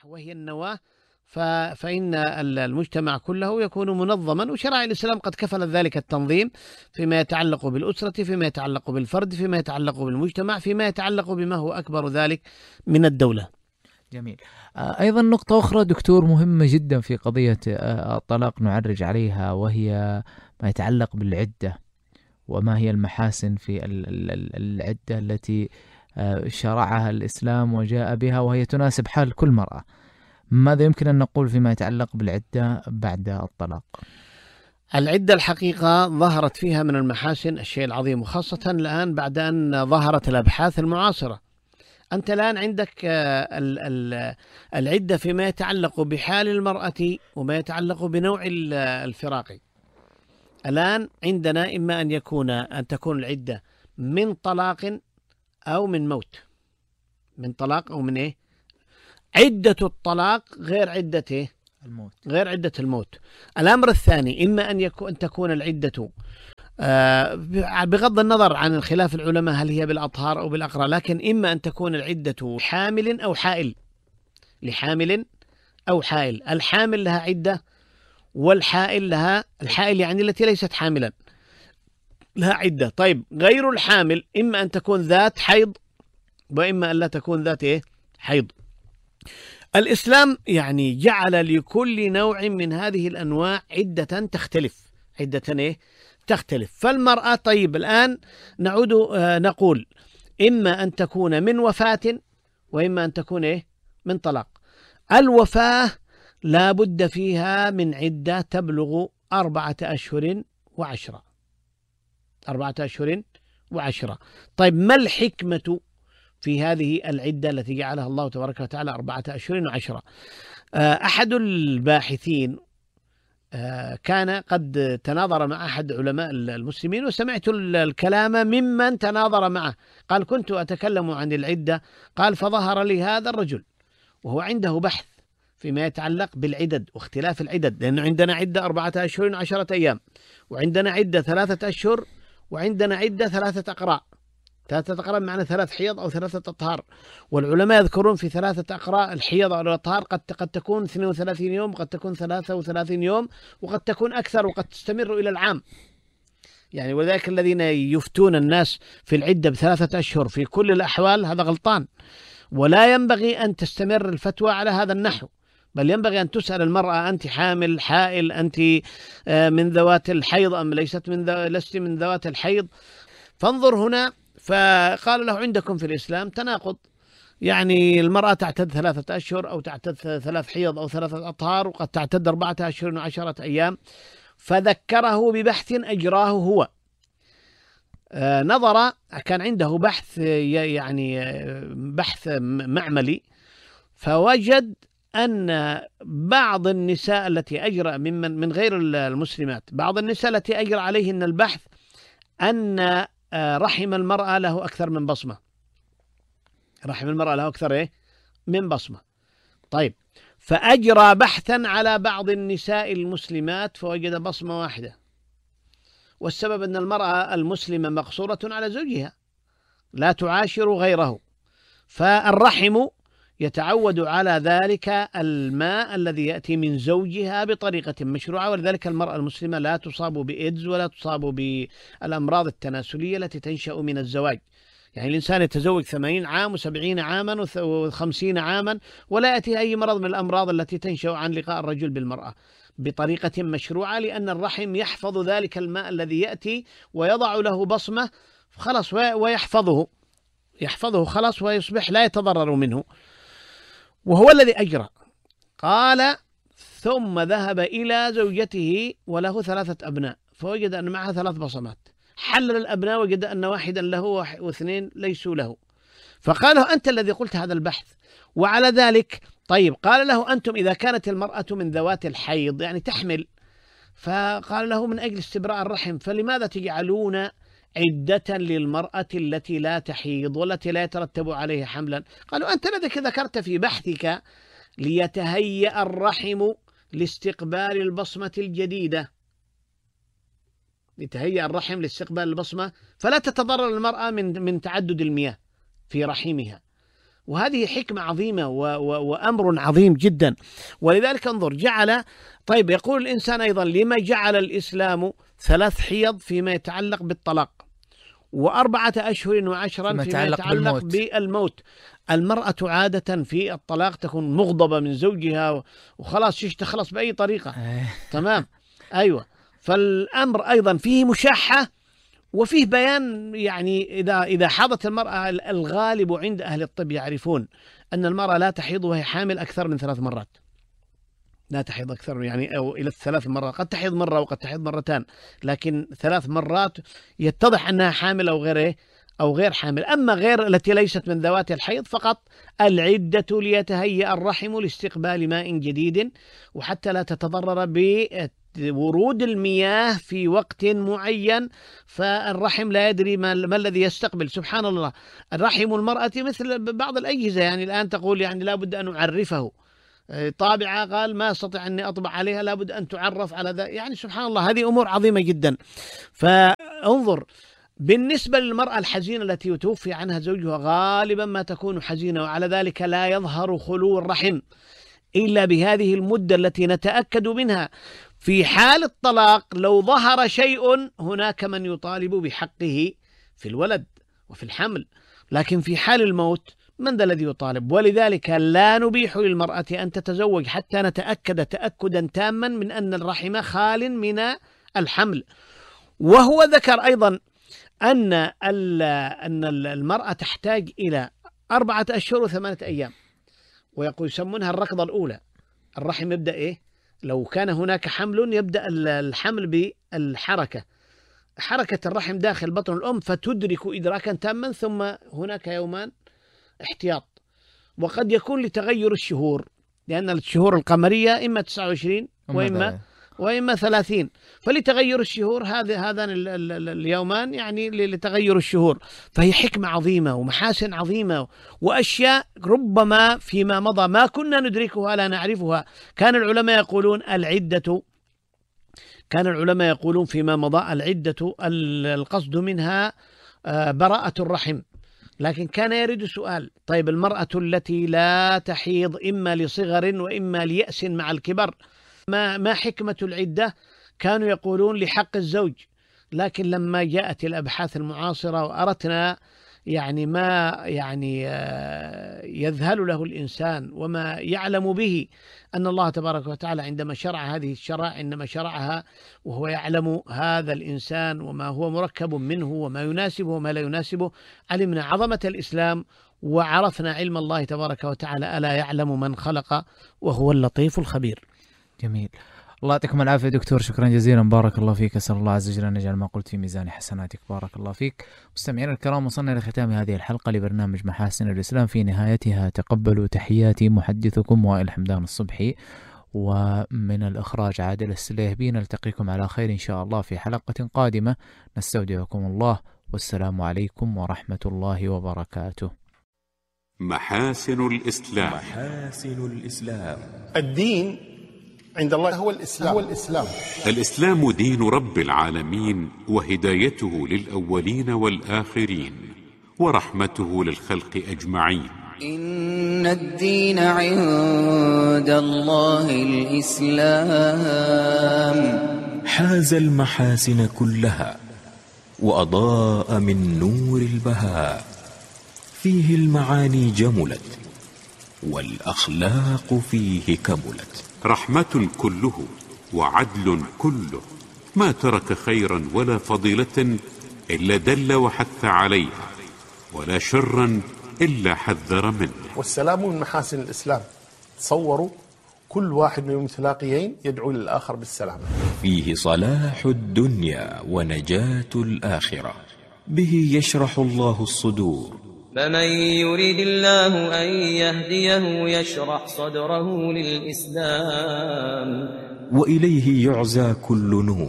وهي النواة، فإن المجتمع كله يكون منظما، وشرع الإسلام قد كفل ذلك التنظيم فيما يتعلق بالأسرة، فيما يتعلق بالفرد، فيما يتعلق بالمجتمع، فيما يتعلق بما هو أكبر ذلك من الدولة. جميل. أيضا نقطة أخرى دكتور مهمة جدا في قضية الطلاق نعرج عليها، وهي ما يتعلق بالعدة، وما هي المحاسن في العدة التي شرعها الإسلام وجاء بها، وهي تناسب حال كل مرأة. ماذا يمكن أن نقول فيما يتعلق بالعدة بعد الطلاق؟ العدة الحقيقة ظهرت فيها من المحاسن الشيء العظيم، وخاصة الآن بعد أن ظهرت الأبحاث المعاصرة. أنت الآن عندك العدة فيما يتعلق بحال المرأة وما يتعلق بنوع الفراق. الآن عندنا إما أن تكون العدة من طلاق أو من موت. من طلاق أو من إيه؟ عدة الطلاق غير عدة الموت. غير عدة الموت. الأمر الثاني إما أن تكون العدة بغض النظر عن الخلاف العلماء هل هي بالأطهار أو بالأقرى، لكن إما أن تكون العدة حامل أو حائل. لحامل أو حائل. الحامل لها عدة، والحائل لها، الحائل يعني التي ليست حاملا، لها عدة. طيب غير الحامل إما أن تكون ذات حيض، وإما أن لا تكون ذات حيض. الإسلام يعني جعل لكل نوع من هذه الأنواع عدة تختلف. عدة تختلف. فالمرأة، طيب الآن نعود نقول إما أن تكون من وفاة، وإما أن تكون من طلاق. الوفاة لا بد فيها من عدة تبلغ 4 أشهر و10. 4 أشهر و10. طيب ما الحكمة في هذه العدة التي جعلها الله تبارك وتعالى 4 أشهر و10؟ أحد الباحثين كان قد تناظر مع أحد علماء المسلمين، وسمعت الكلام ممن تناظر معه. قال: كنت أتكلم عن العدة، قال: فظهر لي هذا الرجل وهو عنده بحث فيما يتعلق بالعدد واختلاف العدد، لأنه عندنا عدة 4 أشهر و10 أيام، وعندنا عدة 3 أشهر، وعندنا عدة 3 أقراء. 3 أقراء معنى 3 حيض أو 3 أطهار. والعلماء يذكرون في 3 أقراء الحيض أو الأطهار قد تكون 32 يوم، وقد تكون 33 يوم، وقد تكون أكثر، وقد تستمر إلى العام. يعني وذلك الذين يفتون الناس في العدة ب3 أشهر في كل الأحوال هذا غلطان، ولا ينبغي أن تستمر الفتوى على هذا النحو، بل ينبغي أن تسأل المرأة: أنت حامل، حائل، أنت من ذوات الحيض أم لست من ذوات الحيض؟ فانظر هنا. فقال له: عندكم في الإسلام تناقض، يعني المرأة تعتد 3 أشهر، أو تعتد 3 حيض أو 3 أطهار، وقد تعتد 4 أشهر و10 أيام. فذكره ببحث أجراه هو. نظر، كان عنده بحث، يعني بحث معملي، فوجد أن بعض النساء التي أجرى من غير المسلمات، بعض النساء التي أجرى عليهن البحث أن رحم المرأة له أكثر من بصمة. رحم المرأة له أكثر من بصمة. طيب، فأجرى بحثا على بعض النساء المسلمات فوجد بصمة واحدة، والسبب أن المرأة المسلمة مقصورة على زوجها، لا تعاشر غيره، فالرحم يتعود على ذلك الماء الذي يأتي من زوجها بطريقة مشروعة. ولذلك المرأة المسلمة لا تصاب بإيدز ولا تصاب بالأمراض التناسلية التي تنشأ من الزواج. يعني الإنسان يتزوج 80 عام و70 عاما و50 عاما ولا يأتي أي مرض من الأمراض التي تنشأ عن لقاء الرجل بالمرأة بطريقة مشروعة، لأن الرحم يحفظ ذلك الماء الذي يأتي ويضع له بصمة خلاص، ويحفظه خلاص، ويصبح لا يتضرر منه. وهو الذي أجرى. قال: ثم ذهب إلى زوجته وله 3 أبناء، فوجد أن معها 3 بصمات. حلل الأبناء وجد أن واحدا له و2 ليسوا له. فقال له: أنت الذي قلت هذا البحث. وعلى ذلك طيب، قال له: أنتم إذا كانت المرأة من ذوات الحيض يعني تحمل، فقال له: من أجل استبراء الرحم، فلماذا تجعلون عدة للمرأة التي لا تحيض والتي لا يترتب عليها حملا؟ قالوا: أنت الذي ذكرت في بحثك ليتهيأ الرحم لاستقبال البصمة الجديدة، لتهيأ الرحم لاستقبال البصمة، فلا تتضرر المرأة من تعدد المياه في رحمها. وهذه حكمة عظيمة وأمر عظيم جدا. ولذلك انظر جعل، طيب يقول الإنسان أيضا لما جعل الإسلام 3 حيض فيما يتعلق بالطلاق، و4 أشهر وعشرا فيما يتعلق بالموت. المرأة عادة في الطلاق تكون مغضبة من زوجها وخلاص تخلص بأي طريقة. تمام. أيوة. فالأمر أيضا فيه مشاحة وفيه بيان، يعني إذا حاضت المرأة، الغالب عند أهل الطب يعرفون أن المرأة لا تحيض وهي حامل أكثر من 3 مرات، لا تحيض أكثر يعني أو إلى 3 مرات، قد تحيض مرة وقد تحيض مرتان، لكن 3 مرات يتضح أنها حامل أو غير حامل. أما غير التي ليست من ذوات الحيض فقط العدة ليتهيأ الرحم لاستقبال ماء جديد، وحتى لا تتضرر بورود المياه في وقت معين، فالرحم لا يدري ما الذي يستقبل. سبحان الله، الرحم المرأة مثل بعض الأجهزة، يعني الآن تقول يعني لابد أن أعرفه، طابعة قال ما أستطيع أني أطبع عليها، لابد أن تعرف على ذا، يعني سبحان الله هذه أمور عظيمة جدا. فانظر بالنسبة للمرأة الحزينة التي يتوفي عنها زوجها غالبا ما تكون حزينة، وعلى ذلك لا يظهر خلو الرحم إلا بهذه المدة التي نتأكد منها. في حال الطلاق لو ظهر شيء هناك من يطالب بحقه في الولد وفي الحمل، لكن في حال الموت من ذا الذي يطالب؟ ولذلك لا نبيح للمرأة أن تتزوج حتى نتأكد تأكدا تاما من أن الرحم خال من الحمل. وهو ذكر أيضا أن المرأة تحتاج إلى 4 أشهر و8 أيام، ويقول يسمونها الركضة الأولى. الرحم يبدأ لو كان هناك حمل يبدأ الحمل بالحركة، حركة الرحم داخل بطن الأم، فتدرك إدراكا تاما، ثم هناك يومان احتياط. وقد يكون لتغير الشهور، لأن الشهور القمرية إما 29 وإما 30، فلتغير الشهور هذان اليومان يعني لتغير الشهور. فهي حكمة عظيمة ومحاسن عظيمة وأشياء ربما فيما مضى ما كنا ندركها لا نعرفها. كان العلماء يقولون فيما مضى العدة القصد منها براءة الرحم، لكن كان يرد سؤال، طيب المرأة التي لا تحيض إما لصغر وإما ليأس مع الكبر ما حكمة العدة؟ كانوا يقولون لحق الزوج، لكن لما جاءت الأبحاث المعاصرة وأردنا يعني ما يعني يذهل له الإنسان وما يعلم به أن الله تبارك وتعالى عندما شرع هذه الشرائع إنما شرعها وهو يعلم هذا الإنسان وما هو مركب منه وما يناسبه وما لا يناسبه. علمنا عظمة الإسلام وعرفنا علم الله تبارك وتعالى، ألا يعلم من خلق وهو اللطيف الخبير. جميل، الله يعطيكم العافية دكتور، شكرا جزيلا، بارك الله فيك، أسأل الله عز وجل أن يجعل ما قلت في ميزان حسناتك، بارك الله فيك. مستمعينا الكرام، وصلنا لختام هذه الحلقة لبرنامج محاسن الإسلام. في نهايتها تقبلوا تحياتي محدثكم وائل حمدان الصبحي، ومن الإخراج عادل السليهبي. نلتقيكم على خير إن شاء الله في حلقة قادمة، نستودعكم الله، والسلام عليكم ورحمة الله وبركاته. محاسن الإسلام. محاسن الإسلام. الدين عند الله هو الإسلام. الإسلام دين رب العالمين، وهدايته للأولين والآخرين، ورحمته للخلق أجمعين. إن الدين عند الله الإسلام. حاز المحاسن كلها وأضاء من نور البهاء، فيه المعاني جملت والأخلاق فيه كملت. رحمة كله وعدل كله، ما ترك خيرا ولا فضيلة إلا دل وحث عليها، ولا شرا إلا حذر منه. والسلام من محاسن الإسلام. تصوروا كل واحد من المتلاقيين يدعو للآخر بالسلام. فيه صلاح الدنيا ونجاة الآخرة، به يشرح الله الصدور. فمن يريد الله أن يهديه يشرح صدره للإسلام، وإليه يعزى كل نور.